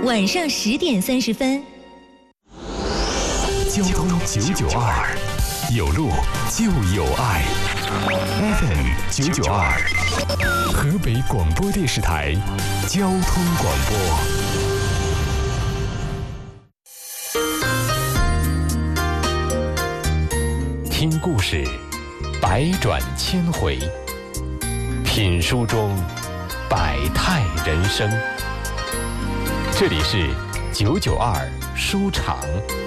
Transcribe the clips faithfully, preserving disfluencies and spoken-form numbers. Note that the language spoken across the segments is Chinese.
晚上十点三十分。 交通九九二，有路就有爱。F M 九九二，河北广播电视台交通广播。听故事，百转千回；品书中，百态人生。这里是九九二书场。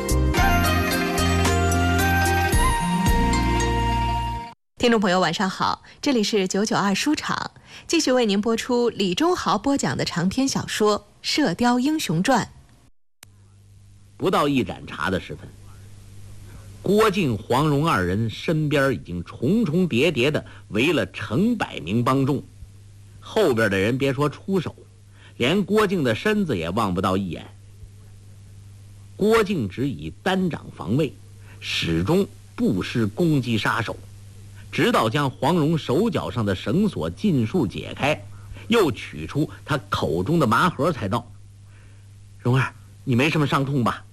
听众朋友晚上好，这里是九九二书场，继续为您播出李忠豪播讲的长篇小说《射雕英雄传》。 不到一盏茶的时分，郭靖、黄蓉二人身边已经重重叠叠的围了成百名帮众，后边的人别说出手，连郭靖的身子也望不到一眼。郭靖只以单掌防卫，始终不施攻击杀手，直到将黄蓉手脚上的绳索尽数解开，又取出他口中的麻盒，才道：“蓉儿，你没什么伤痛吧？”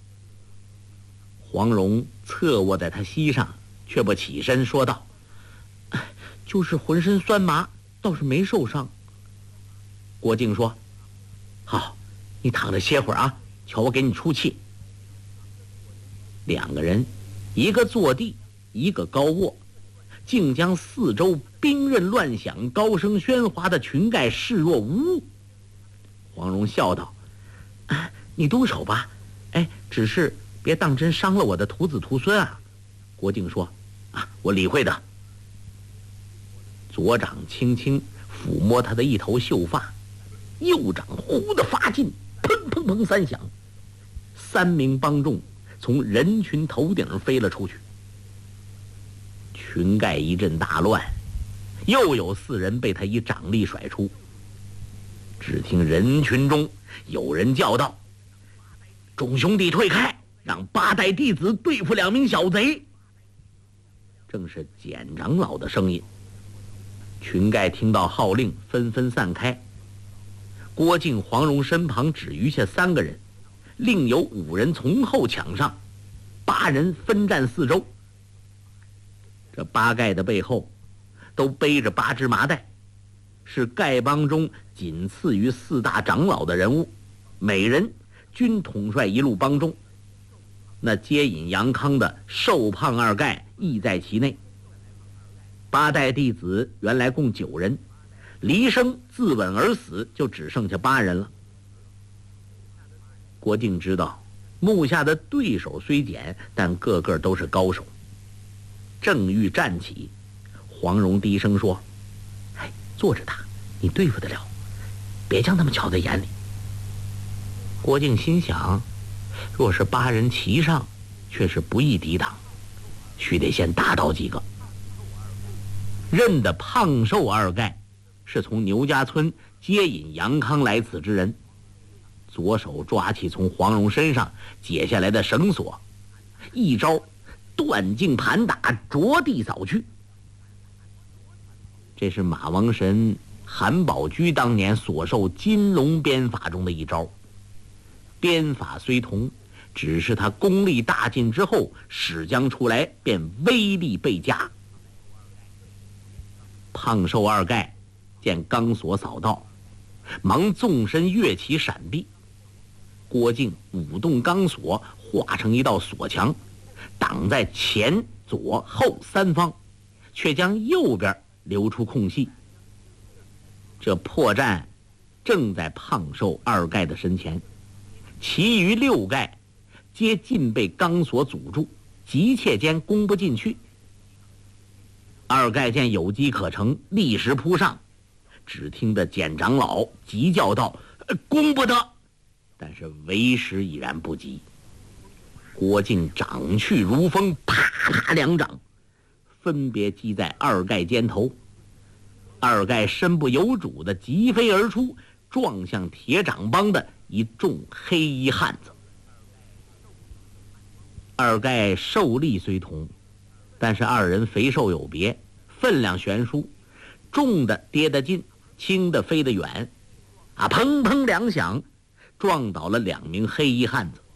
黄蓉侧卧在他膝上，却不起身，说道：“就是浑身酸麻，倒是没受伤。”郭靖说：“好，你躺着歇会儿啊，瞧我给你出气。”两个人，一个坐地，一个高卧，竟将四周兵刃乱响、高声喧哗的群盖视若无物。黄蓉笑道：“啊，你动手吧，哎，只是别当真伤了我的徒子徒孙啊。”郭靖说：“啊，我理会的。”左掌轻轻抚摸他的一头秀发，右掌忽地发劲，砰砰砰三响，三名帮众从人群头顶飞了出去。群盖一阵大乱，又有四人被他以掌力甩出。只听人群中有人叫道：“众兄弟退开，让八代弟子对付两名小贼。”正是简长老的声音。群盖听到号令，纷纷散开。郭靖、黄蓉身旁只余下三个人，另有五人从后抢上，八人分战四周。这八盖的背后都背着八支麻袋，是丐帮中仅次于四大长老的人物，每人均统帅一路帮众。那接引杨康的瘦胖二盖亦在其内。八代弟子原来共九人，离生自刎而死，就只剩下八人了。郭靖知道目下的对手虽简，但个个都是高手。正欲站起，黄蓉低声说：“哎，坐着打，你对付得了，别将他们瞧在眼里。”郭靖心想，若是八人齐上，却是不易抵挡，须得先打倒几个。认得胖瘦二盖是从牛家村接引杨康来此之人，左手抓起从黄蓉身上解下来的绳索，一招断颈盘打，着地扫去。这是马王神韩宝驹当年所受金龙鞭法中的一招。鞭法虽同，只是他功力大进之后使将出来，便威力倍加。胖瘦二盖见钢索扫到，忙纵身跃起闪避。郭靖舞动钢索，化成一道锁墙，挡在前左后三方，却将右边留出空隙。这破绽正在胖瘦二盖的身前，其余六盖皆尽被钢索阻住，急切间攻不进去。二盖见有机可乘，立时扑上，只听得简长老急叫道：“攻不得！”但是为时已然不及。郭靖掌去如风，啪啪两掌分别击在二盖肩头，二盖身不由主的疾飞而出，撞向铁掌帮的一众黑衣汉子。二盖受力虽同，但是二人肥瘦有别，分量悬殊，重的跌得近，轻的飞得远，啊，砰砰两响， 撞倒了两名黑衣汉子。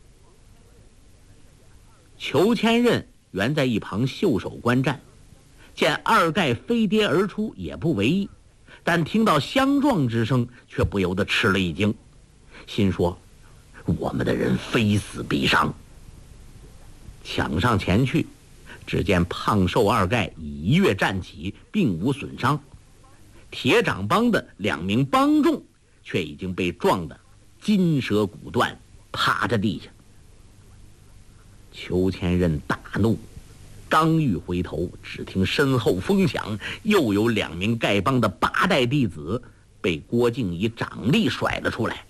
裘千仞原在一旁袖手观战，见二盖飞跌而出也不为意，但听到相撞之声却不由得吃了一惊，心说我们的人非死必伤。抢上前去，只见胖瘦二盖已一跃站起，并无损伤，铁掌帮的两名帮众却已经被撞得筋折骨断，趴着地下。裘千仞大怒，刚欲回头，只听身后风响，又有两名丐帮的八代弟子被郭靖以掌力甩了出来。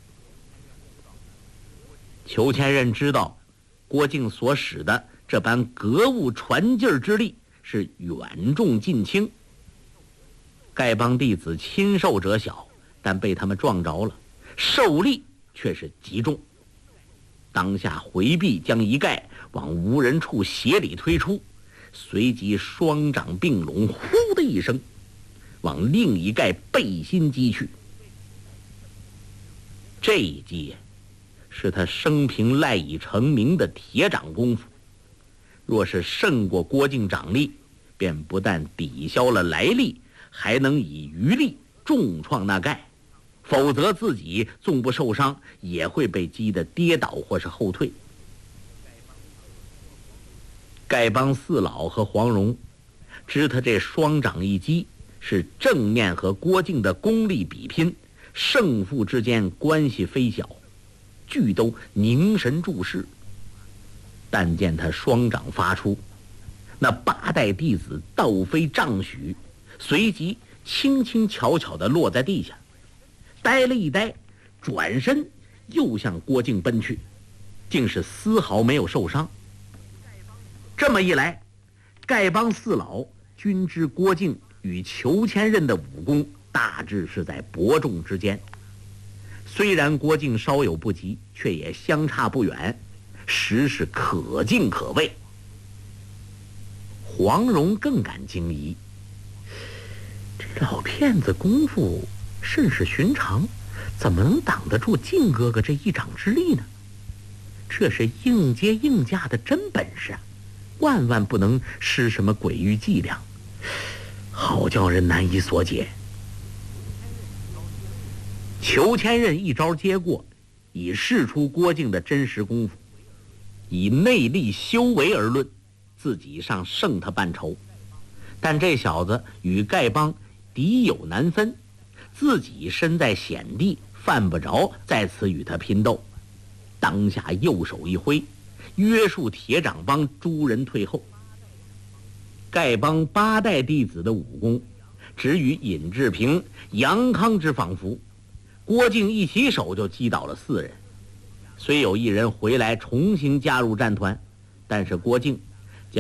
裘千仞知道郭靖所使的这般格物传劲儿之力是远重近轻，丐帮弟子亲受者小，但被他们撞着了，受力却是极重。当下回臂将一盖往无人处斜里推出，随即双掌并拢，呼的一声往另一盖背心击去。这一击是他生平赖以成名的铁掌功夫，若是胜过郭靖掌力，便不但抵消了来力，还能以余力重创那盖，否则自己纵不受伤，也会被击得跌倒或是后退。丐帮四老和黄蓉知他这双掌一击是正面和郭靖的功力比拼，胜负之间关系非小，俱都凝神注视。但见他双掌发出，那八代弟子倒飞丈许，随即轻轻巧巧地落在地下，呆了一呆，转身又向郭靖奔去，竟是丝毫没有受伤。这么一来，丐帮四老均知郭靖与裘千仞的武功大致是在伯仲之间，虽然郭靖稍有不及，却也相差不远，实是可敬可畏。黄蓉更感惊疑，这老骗子功夫甚是寻常，怎么能挡得住靖哥哥这一掌之力呢？这是应接应架的真本事啊，万万不能施什么诡异伎俩，好叫人难以所解。裘千仞一招接过，已试出郭靖的真实功夫。以内力修为而论，自己尚胜他半筹，但这小子与丐帮敌友难分，自己身在险地，犯不着在此与他拼斗。当下右手一挥，约束铁掌帮诸人退后。丐帮八代弟子的武功只与尹志平、杨康之仿佛，郭靖一起手就击倒了四人。虽有一人回来重新加入战团，但是郭靖